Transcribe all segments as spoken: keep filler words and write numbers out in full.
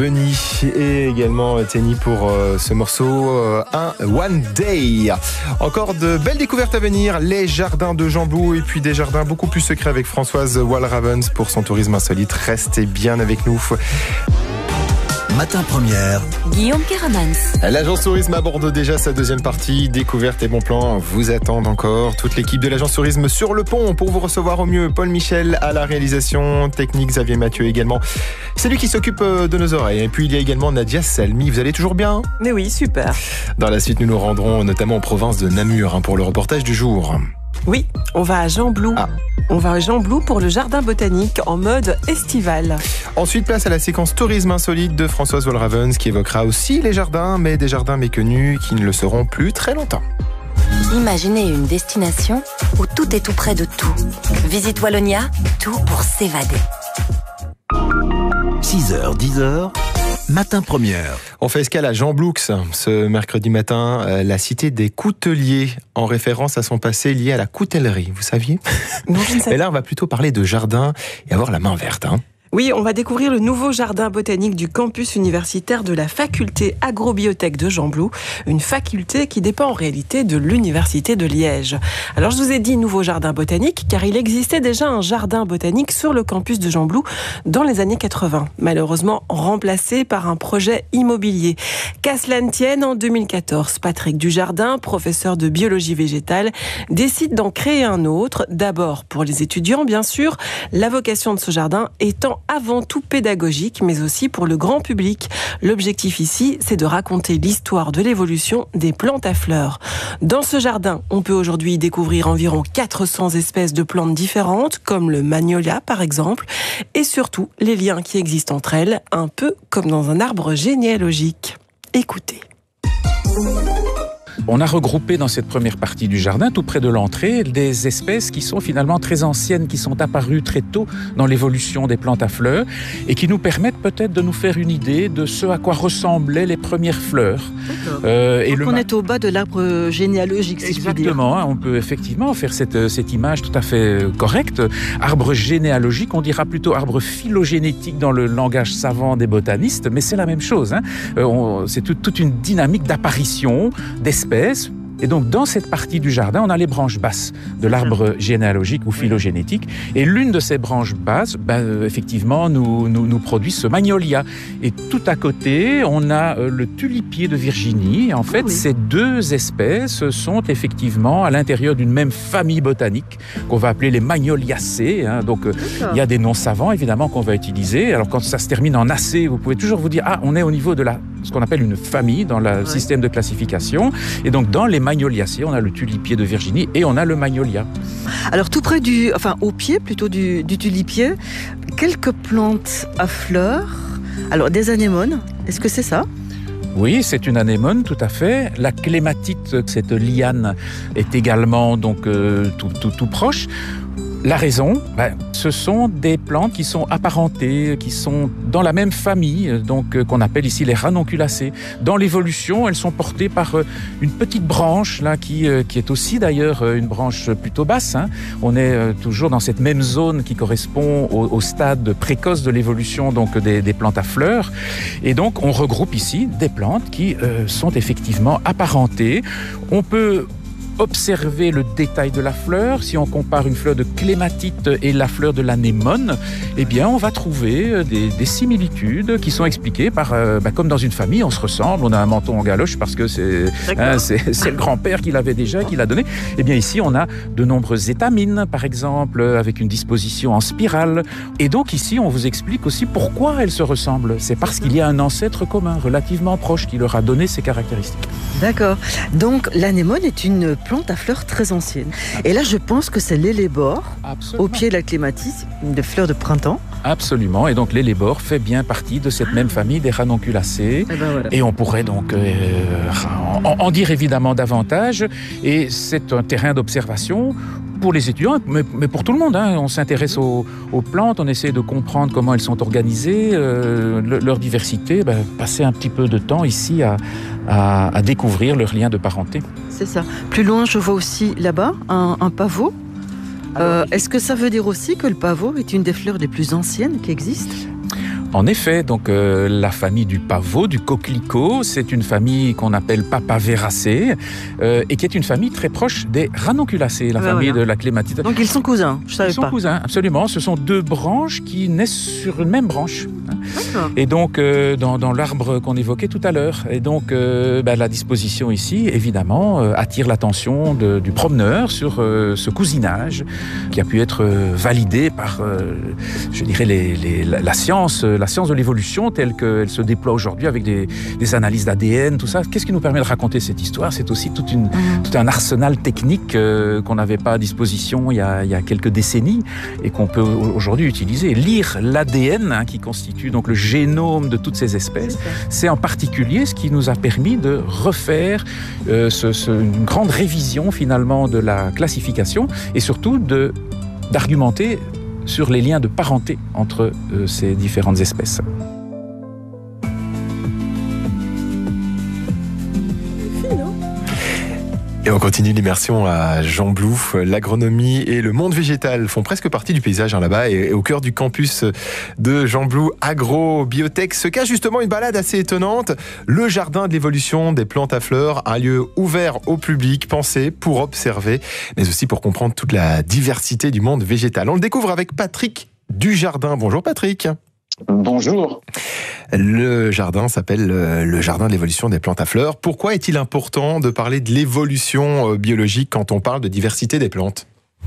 Bunny et également Tenny pour euh, ce morceau euh, un One Day. Encore de belles découvertes à venir, les jardins de Jamblou et puis des jardins beaucoup plus secrets avec Françoise Walravens pour son tourisme insolite. Restez bien avec nous. Matin Première, Guillaume Keramans. L'agence tourisme aborde déjà sa deuxième partie. Découvertes et bons plans vous attendent encore. Toute l'équipe de l'agence tourisme sur le pont pour vous recevoir au mieux. Paul Michel à la réalisation technique, Xavier Mathieu également. C'est lui qui s'occupe de nos oreilles. Et puis il y a également Nadia Salmi. Vous allez toujours bien ? Mais oui, super. Dans la suite, nous nous rendrons notamment en province de Namur pour le reportage du jour. Oui, on va à Jamblou. Ah. On va à Jamblou pour le jardin botanique en mode estival. Ensuite, place à la séquence tourisme insolite de Françoise Walravens qui évoquera aussi les jardins, mais des jardins méconnus qui ne le seront plus très longtemps. Imaginez une destination où tout est tout près de tout. Visite Wallonia, tout pour s'évader. six heures dix heures, Matin Première. On fait escale à Jambloux ce mercredi matin, euh, la cité des couteliers, en référence à son passé lié à la coutellerie, vous saviez ? Non, je ne sais Et là, on va plutôt parler de jardin et avoir la main verte. Hein. Oui, on va découvrir le nouveau jardin botanique du campus universitaire de la faculté agrobiotech de Jamblou, une faculté qui dépend en réalité de l'université de Liège. Alors je vous ai dit nouveau jardin botanique car il existait déjà un jardin botanique sur le campus de Jamblou dans les années quatre-vingts, malheureusement remplacé par un projet immobilier. Qu'à cela ne tienne, en deux mille quatorze, Patrick Dujardin, professeur de biologie végétale, décide d'en créer un autre, d'abord pour les étudiants bien sûr, la vocation de ce jardin étant avant tout pédagogique, mais aussi pour le grand public. L'objectif ici, c'est de raconter l'histoire de l'évolution des plantes à fleurs. Dans ce jardin, on peut aujourd'hui découvrir environ quatre cents espèces de plantes différentes, comme le magnolia par exemple, et surtout les liens qui existent entre elles, un peu comme dans un arbre généalogique. Écoutez. On a regroupé dans cette première partie du jardin, tout près de l'entrée, des espèces qui sont finalement très anciennes, qui sont apparues très tôt dans l'évolution des plantes à fleurs et qui nous permettent peut-être de nous faire une idée de ce à quoi ressemblaient les premières fleurs. Euh, et Donc le... on est au bas de l'arbre généalogique, si Exactement, je puis dire. Hein, on peut effectivement faire cette, cette image tout à fait correcte. Arbre généalogique, on dira plutôt arbre phylogénétique dans le langage savant des botanistes, mais c'est la même chose. Hein. Euh, on, c'est tout, toute une dynamique d'apparition d'espèces. Et donc, dans cette partie du jardin, on a les branches basses de l'arbre généalogique ou phylogénétique. Et l'une de ces branches basses, ben, euh, effectivement, nous, nous, nous produit ce magnolia. Et tout à côté, on a euh, le tulipier de Virginie. Et en fait, oui. Ces deux espèces sont effectivement à l'intérieur d'une même famille botanique qu'on va appeler les magnoliacées. Hein. Donc, euh, il y a des noms savants, évidemment, qu'on va utiliser. Alors, quand ça se termine en acé, vous pouvez toujours vous dire, ah, on est au niveau de la, ce qu'on appelle une famille dans le oui. système de classification. Et donc, dans les magnoliacées, on a le tulipier de Virginie et on a le magnolia. Alors tout près du, enfin au pied plutôt du, du tulipier, quelques plantes à fleurs. Alors des anémones, est-ce que c'est ça ? Oui, c'est une anémone, tout à fait. La clématite, cette liane, est également donc euh, tout, tout, tout proche. La raison, ben, ce sont des plantes qui sont apparentées, qui sont dans la même famille, donc euh, qu'on appelle ici les ranunculacées. Dans l'évolution, elles sont portées par euh, une petite branche là, qui, euh, qui est aussi d'ailleurs euh, une branche plutôt basse. Hein. On est euh, toujours dans cette même zone qui correspond au, au stade précoce de l'évolution donc des, des plantes à fleurs. Et donc, on regroupe ici des plantes qui euh, sont effectivement apparentées. On peut observer le détail de la fleur. Si on compare une fleur de clématite et la fleur de l'anémone, eh bien, on va trouver des, des similitudes qui sont expliquées par, euh, bah, comme dans une famille, on se ressemble, on a un menton en galoche parce que c'est, hein, c'est, c'est le grand-père qui l'avait déjà, qui l'a donné. Eh bien, ici, on a de nombreuses étamines, par exemple, avec une disposition en spirale. Et donc, ici, on vous explique aussi pourquoi elles se ressemblent. C'est parce qu'il y a un ancêtre commun, relativement proche, qui leur a donné ces caractéristiques. D'accord. Donc, l'anémone est une plante à fleurs très ancienne. Et là, je pense que c'est l'élébore, au pied de la clématite, une des fleurs de printemps. Absolument. Et donc, l'élébore fait bien partie de cette même famille des ranunculacées. Et, ben voilà. Et on pourrait donc euh, en, en dire évidemment davantage. Et c'est un terrain d'observation pour les étudiants, mais, mais pour tout le monde. Hein. On s'intéresse aux, aux plantes, on essaie de comprendre comment elles sont organisées, euh, le, leur diversité. Ben, passer un petit peu de temps ici à, à, à découvrir leurs liens de parenté. C'est ça. Plus loin, je vois aussi là-bas un, un pavot. Euh, est-ce que ça veut dire aussi que le pavot est une des fleurs les plus anciennes qui existent ? En effet, donc euh, la famille du pavot, du coquelicot, c'est une famille qu'on appelle Papaveracées euh, et qui est une famille très proche des Ranunculacées, la Ah, famille voilà. de la clématite. Donc ils sont cousins, je savais Ils sont pas. cousins, absolument. Ce sont deux branches qui naissent sur une même branche. D'accord. Et donc, euh, dans, dans l'arbre qu'on évoquait tout à l'heure. Et donc, euh, ben, la disposition ici, évidemment, euh, attire l'attention de, du promeneur sur euh, ce cousinage qui a pu être euh, validé par, euh, je dirais, les, les, la, la science, la science de l'évolution telle qu'elle se déploie aujourd'hui avec des, des analyses d'A D N, tout ça. Qu'est-ce qui nous permet de raconter cette histoire? C'est aussi toute une, mmh. tout un arsenal technique euh, qu'on n'avait pas à disposition il y a, il y a quelques décennies et qu'on peut aujourd'hui utiliser. Lire l'A D N hein, qui constitue donc le génome de toutes ces espèces, c'est en particulier ce qui nous a permis de refaire euh, ce, ce, une grande révision finalement de la classification et surtout de, d'argumenter sur les liens de parenté entre euh, ces différentes espèces. Et on continue l'immersion à Gembloux. L'agronomie et le monde végétal font presque partie du paysage hein, là-bas. Et au cœur du campus de Gembloux Agrobiotech se cache justement une balade assez étonnante. Le jardin de l'évolution des plantes à fleurs, un lieu ouvert au public, pensé pour observer, mais aussi pour comprendre toute la diversité du monde végétal. On le découvre avec Patrick Dujardin. Bonjour Patrick. Bonjour. Le jardin s'appelle le jardin de l'évolution des plantes à fleurs. Pourquoi est-il important de parler de l'évolution biologique quand on parle de diversité des plantes ?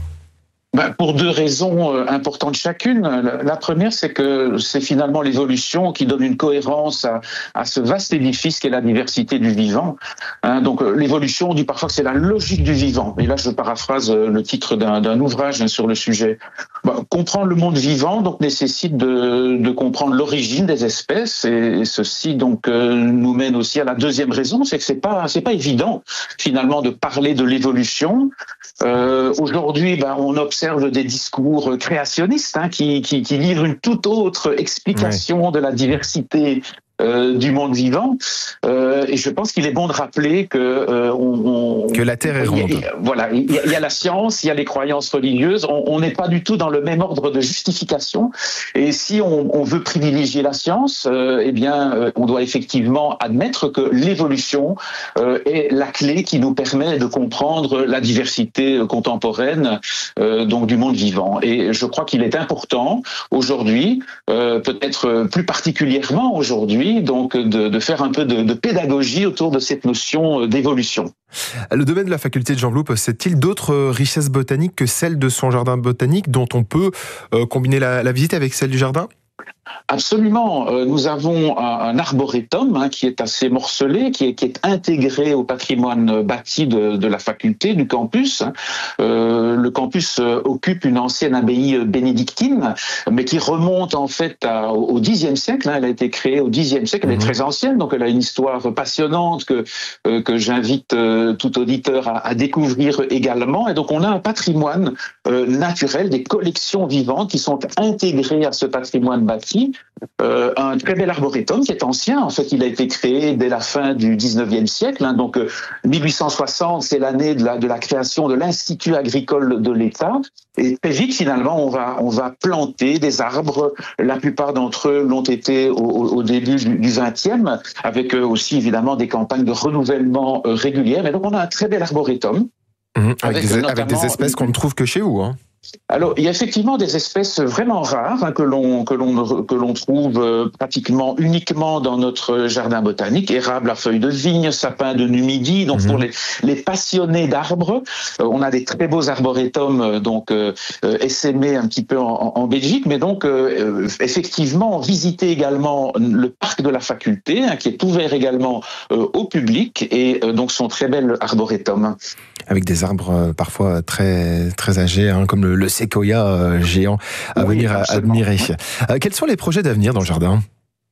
Ben, pour deux raisons euh, importantes chacune. La, la première, c'est que c'est finalement l'évolution qui donne une cohérence à, à ce vaste édifice qu'est la diversité du vivant. Hein, donc euh, l'évolution, on dit parfois que c'est la logique du vivant. Et là, je paraphrase euh, le titre d'un, d'un ouvrage hein, sur le sujet. Ben, comprendre le monde vivant donc nécessite de, de comprendre l'origine des espèces, et, et ceci donc euh, nous mène aussi à la deuxième raison, c'est que c'est pas c'est pas évident finalement de parler de l'évolution. Euh, aujourd'hui, ben, on observe des discours créationnistes hein, qui, qui, qui livrent une toute autre explication ouais. de la diversité euh, du monde vivant. Euh, et je pense qu'il est bon de rappeler que euh, on, on, que la Terre est ronde. Il y a, voilà, il y, a, il y a la science, il y a les croyances religieuses. On n'est pas du tout dans le même ordre de justification. Et si on, on veut privilégier la science, euh, eh bien, euh, on doit effectivement admettre que l'évolution euh, est la clé qui nous permet de comprendre la diversité contemporaine euh, donc du monde vivant. Et je crois qu'il est important aujourd'hui, euh, peut-être plus particulièrement aujourd'hui, donc de, de faire un peu de, de pédagogie autour de cette notion d'évolution. Le domaine de la faculté de Gembloux possède-t-il d'autres richesses botaniques que celles de son jardin botanique dont on peut euh, combiner la, la visite avec celle du jardin ? Absolument. Euh, nous avons un, un arboretum hein, qui est assez morcelé, qui est, qui est intégré au patrimoine bâti de, de la faculté, du campus. Euh, le campus euh, occupe une ancienne abbaye bénédictine, mais qui remonte en fait à, au dixième siècle. Hein. Elle a été créée au dixième siècle, elle est très ancienne, donc elle a une histoire passionnante que, euh, que j'invite euh, tout auditeur à, à découvrir également. Et donc on a un patrimoine euh, naturel, des collections vivantes qui sont intégrées à ce patrimoine bâti. Euh, un très bel arboretum qui est ancien. En fait, il a été créé dès la fin du dix-neuvième siècle. Hein, donc, euh, mille huit cent soixante, c'est l'année de la, de la création de l'Institut agricole de l'État. Et très vite, finalement, on va, on va planter des arbres. La plupart d'entre eux l'ont été au, au début du vingtième, avec euh, aussi, évidemment, des campagnes de renouvellement euh, régulières. Mais donc, on a un très bel arboretum. Mmh, avec, avec, des, avec des espèces qu'on ne trouve que chez vous, hein. Alors, il y a effectivement des espèces vraiment rares hein, que l'on que l'on que l'on trouve euh, pratiquement uniquement dans notre jardin botanique. Érable à feuilles de vigne, sapin de Numidie. Donc, mmh. pour les les passionnés d'arbres, euh, on a des très beaux arboretums euh, donc euh, essaimés un petit peu en, en Belgique, mais donc euh, effectivement visiter également le parc de la faculté hein, qui est ouvert également euh, au public et euh, donc son très bel arboretum. Avec des arbres euh, parfois très très âgés, hein, comme le, le séquoia euh, géant à oui, venir absolument. admirer. Euh, quels sont les projets d'avenir dans le jardin ?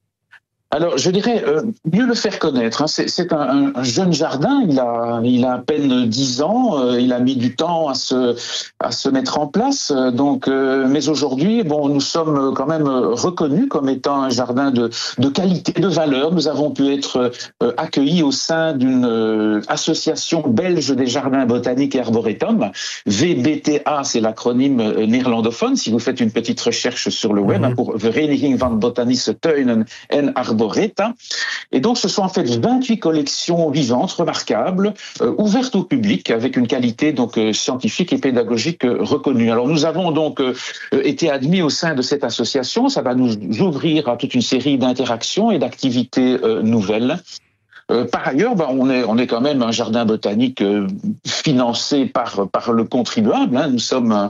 Alors, je dirais euh, mieux le faire connaître. Hein. C'est, c'est un, un jeune jardin. Il a, il a à peine dix ans. Euh, il a mis du temps à se, à se mettre en place. Donc, euh, mais aujourd'hui, bon, nous sommes quand même reconnus comme étant un jardin de, de qualité, de valeur. Nous avons pu être euh, accueillis au sein d'une euh, association belge des jardins botaniques et arboretums. V B T A, c'est l'acronyme euh, néerlandophone. Si vous faites une petite recherche sur le web, mm-hmm. hein, pour Vereniging van Botanische Tuinen en Arboreta. Et donc, ce sont en fait vingt-huit collections vivantes, remarquables, euh, ouvertes au public, avec une qualité donc euh, scientifique et pédagogique euh, reconnue. Alors, nous avons donc euh, été admis au sein de cette association. Ça va nous ouvrir à toute une série d'interactions et d'activités euh, nouvelles. Euh, par ailleurs, ben, on est on est quand même un jardin botanique euh, financé par par le contribuable. Hein. Nous sommes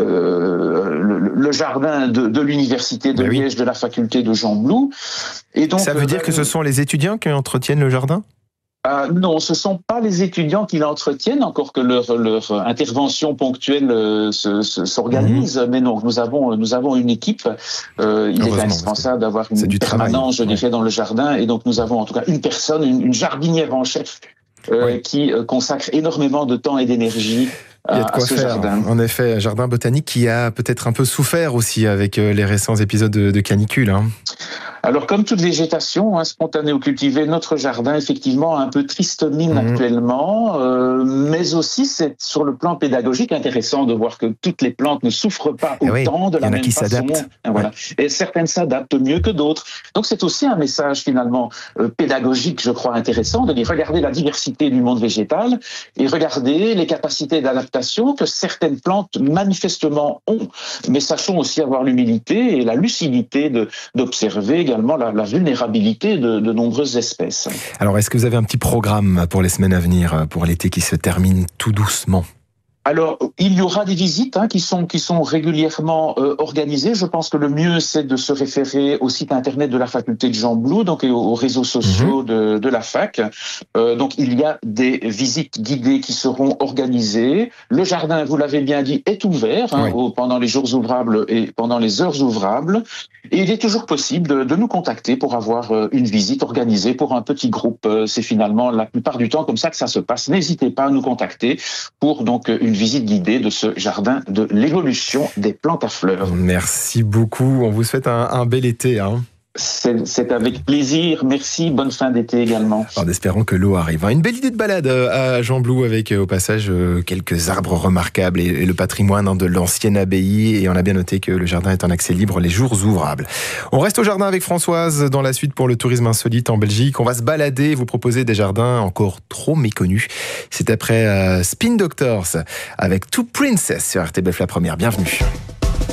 euh, le, le jardin de, de l'université de ben Liège, oui. de la faculté de Jean Blou. Et donc, ça veut dire euh, que ce sont les étudiants qui entretiennent le jardin ? Euh, non, ce sont pas les étudiants qui l'entretiennent, encore que leur, leur intervention ponctuelle euh, se, se, s'organise. Mmh. Mais non, nous avons nous avons une équipe. Euh, il est indispensable d'avoir une permanence, je dirais, ouais. dans le jardin. Et donc nous avons en tout cas une personne, une, une jardinière en chef, euh, oui. qui euh, consacre énormément de temps et d'énergie. Il y a de quoi faire, jardin. En effet, un jardin botanique qui a peut-être un peu souffert aussi avec les récents épisodes de, de canicule. Hein. Alors, comme toute végétation, hein, spontanée ou cultivée, notre jardin, effectivement, a un peu triste mine mmh. actuellement, euh, mais aussi, c'est sur le plan pédagogique intéressant de voir que toutes les plantes ne souffrent pas autant oui, de la même façon. S'adaptent. Voilà. Ouais. Et certaines s'adaptent mieux que d'autres. Donc, c'est aussi un message, finalement, euh, pédagogique, je crois, intéressant, de dire, regardez la diversité du monde végétal et regardez les capacités d'adaptation que certaines plantes, manifestement, ont. Mais sachons aussi avoir l'humilité et la lucidité de, d'observer également la, la vulnérabilité de, de nombreuses espèces. Alors, est-ce que vous avez un petit programme pour les semaines à venir, pour l'été qui se termine tout doucement ? Alors, il y aura des visites hein, qui sont qui sont régulièrement euh, organisées. Je pense que le mieux, c'est de se référer au site internet de la faculté de Jean Blou, donc et aux réseaux sociaux mmh. de, de la fac. Euh, donc, il y a des visites guidées qui seront organisées. Le jardin, vous l'avez bien dit, est ouvert hein, oui. au, pendant les jours ouvrables et pendant les heures ouvrables. Et il est toujours possible de, de nous contacter pour avoir euh, une visite organisée pour un petit groupe. Euh, c'est finalement la plupart du temps comme ça que ça se passe. N'hésitez pas à nous contacter pour donc une visite guidée de ce jardin de l'évolution des plantes à fleurs. Merci beaucoup. On vous souhaite un, un bel été. Hein. C'est, c'est avec plaisir. Merci. Bonne fin d'été également. En espérant que l'eau arrive. Une belle idée de balade à Jean Blou avec au passage quelques arbres remarquables et le patrimoine de l'ancienne abbaye. Et on a bien noté que le jardin est en accès libre les jours ouvrables. On reste au jardin avec Françoise dans la suite pour le tourisme insolite en Belgique. On va se balader, vous proposer des jardins encore trop méconnus. C'est après euh, Spin Doctors avec Two Princess sur R T B F La Première. Bienvenue.